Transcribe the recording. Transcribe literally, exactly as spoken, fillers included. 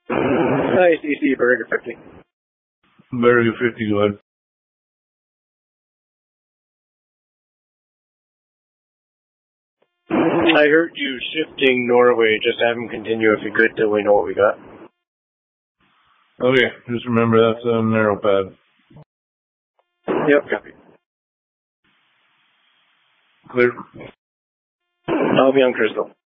Nice, D C, Burger fifty. Burger fifty, go ahead. I heard you shifting Norway. Just have him continue if you could till we know what we got. Okay, just remember that's a narrow pad. Yep, copy. Clear. I'll be on Crystal.